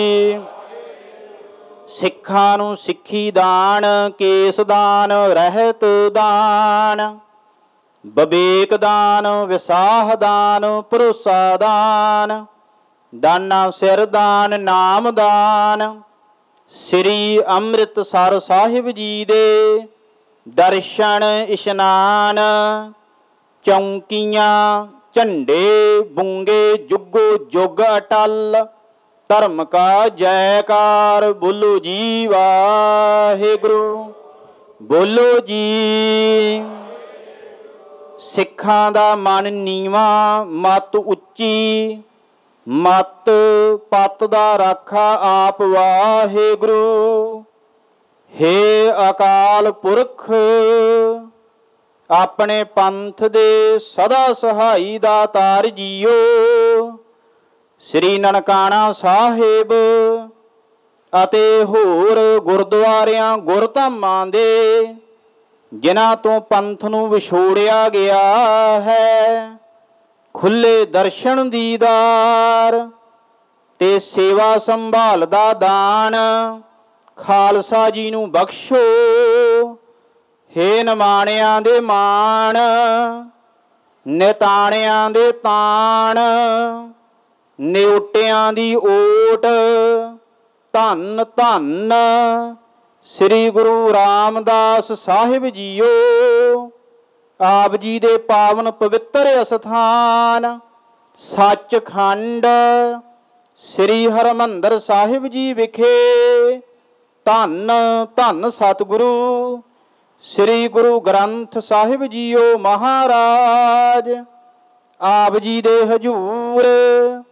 ਸਿੱਖਾਂ ਨੂੰ ਸਿੱਖੀ ਦਾਨ, ਕੇਸ ਦਾਨ, ਰਹਿਤ ਦਾਨ, ਵਿਵੇਕ ਦਾਨ, ਵਿਸਾਹ ਦਾਨ, ਭਰੋਸਾ ਦਾਨ, ਦਾਨਾ ਸਿਰ ਦਾਨ, ਨਾਮ ਦਾਨ। ਸ੍ਰੀ ਅੰਮ੍ਰਿਤਸਰ ਸਾਹਿਬ ਜੀ ਦੇ ਦਰਸ਼ਨ ਇਸ਼ਨਾਨ, ਚੌਂਕੀਆਂ, ਝੰਡੇ, ਬੁੰਗੇ, ਜੁਗੋ ਜੁਗ ਅਟਲ। ਧਰਮ ਕਾ ਜੈਕਾਰ, ਬੋਲੋ ਜੀ ਵਾਹਿਗੁਰੂ, ਬੋਲੋ ਜੀ। ਸਿੱਖਾਂ ਦਾ ਮਨ ਨੀਵਾਂ, ਮੱਤ ਉੱਚੀ, ਮੱਤ ਪੱਤ ਦਾ ਰਾਖਾ ਆਪ ਵਾਹਿਗੁਰੂ। ਹੇ ਅਕਾਲ ਪੁਰਖ, ਆਪਣੇ ਪੰਥ ਦੇ ਸਦਾ ਸਹਾਈ ਦਾਤਾਰ ਜੀਓ। ਸ੍ਰੀ ਨਨਕਾਣਾ ਸਾਹਿਬ ਅਤੇ ਹੋਰ ਗੁਰਦੁਆਰਿਆਂ ਗੁਰਧਾਮਾਂ ਦੇ ਜਿਨ੍ਹਾਂ ਤੋਂ ਪੰਥ ਨੂੰ ਵਿਛੋੜਿਆ ਗਿਆ ਹੈ, ਖੁੱਲ੍ਹੇ ਦਰਸ਼ਨ ਦੀਦਾਰ ਤੇ ਸੇਵਾ ਸੰਭਾਲ ਦਾ ਦਾਨ ਖਾਲਸਾ ਜੀ ਨੂੰ ਬਖਸ਼ੋ। ਹੇ ਨਿਮਾਣਿਆਂ ਦੇ ਮਾਣ, ਨਿਤਾਣਿਆਂ ਦੇ ਤਾਣ, ਨਿਉਟਿਆਂ ਦੀ ਓਟ, ਧੰਨ ਧੰਨ ਸ੍ਰੀ ਗੁਰੂ ਰਾਮਦਾਸ ਸਾਹਿਬ ਜੀਓ। ਆਪ ਜੀ ਦੇ ਪਾਵਨ ਪਵਿੱਤਰ ਅਸਥਾਨ ਸੱਚਖੰਡ ਸ੍ਰੀ ਹਰਿਮੰਦਰ ਸਾਹਿਬ ਜੀ ਵਿਖੇ ਧੰਨ ਧੰਨ ਸਤਿਗੁਰੂ ਸ੍ਰੀ ਗੁਰੂ ਗ੍ਰੰਥ ਸਾਹਿਬ ਜੀਓ ਮਹਾਰਾਜ ਆਪ ਜੀ ਦੇ ਹਜ਼ੂਰ